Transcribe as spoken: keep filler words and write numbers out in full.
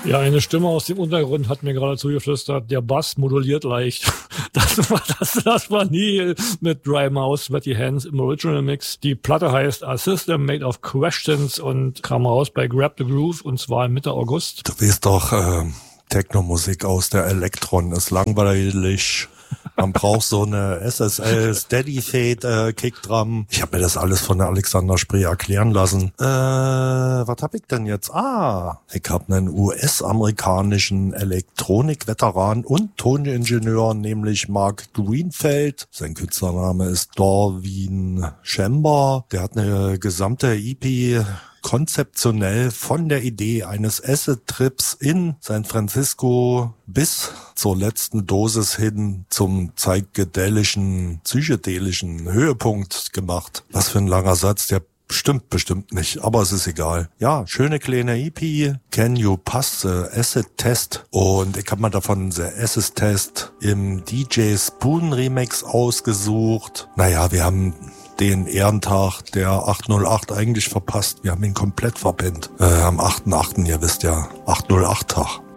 Ja, eine Stimme aus dem Untergrund hat mir gerade zugeflüstert, der Bass moduliert leicht. Das war, das, das war nie mit Dry Mouse, Sweaty Hands im Original Mix. Die Platte heißt A System Made of Questions und kam raus bei Grab the Groove und zwar Mitte August. Du weißt doch, äh, Techno-Musik aus der Elektron ist langweilig. Man braucht so eine S S L Steady Fade äh, Kickdrum. Ich habe mir das alles von der Alexander Spree erklären lassen. Äh, was hab ich denn jetzt? Ah, ich habe einen U S-amerikanischen Elektronik-Veteran und Toningenieur, nämlich Mark Greenfeld. Sein Künstlername ist Darwin Chamber. Der hat eine gesamte E P konzeptionell von der Idee eines Acid-Trips in San Francisco bis zur letzten Dosis hin zum psychedelischen, psychedelischen Höhepunkt gemacht. Was für ein langer Satz, der stimmt bestimmt nicht, aber es ist egal. Ja, schöne kleine E P, Can You Pass the Acid Test? Und ich habe mal davon The Acid Test im D J Spoon Remix ausgesucht. Naja, wir haben den Ehrentag der achthundertacht eigentlich verpasst. Wir haben ihn komplett verpennt. Äh, am achten achten, ihr wisst ja, achthundertacht Tag.